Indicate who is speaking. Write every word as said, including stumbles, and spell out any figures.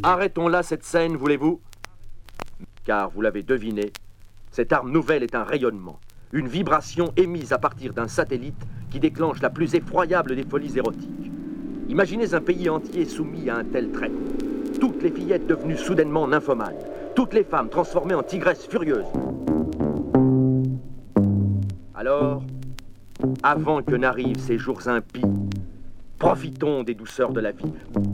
Speaker 1: Arrêtons là cette scène, voulez-vous? Car, vous l'avez deviné, cette arme nouvelle est un rayonnement, une vibration émise à partir d'un satellite qui déclenche la plus effroyable des folies érotiques. Imaginez un pays entier soumis à un tel traitement. Toutes les fillettes devenues soudainement nymphomanes, toutes les femmes transformées en tigresses furieuses. Alors, avant que n'arrivent ces jours impies, profitons des douceurs de la vie.